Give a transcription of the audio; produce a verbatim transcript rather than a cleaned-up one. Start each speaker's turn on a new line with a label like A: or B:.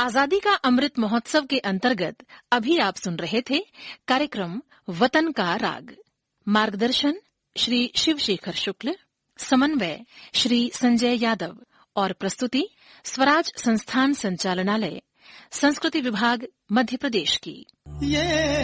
A: आजादी का अमृत महोत्सव के अंतर्गत अभी आप सुन रहे थे कार्यक्रम वतन का राग। मार्गदर्शन श्री शिव शेखर शुक्ल, समन्वय श्री संजय यादव और प्रस्तुति स्वराज संस्थान संचालनालय, संस्कृति विभाग, मध्य प्रदेश की।
B: ये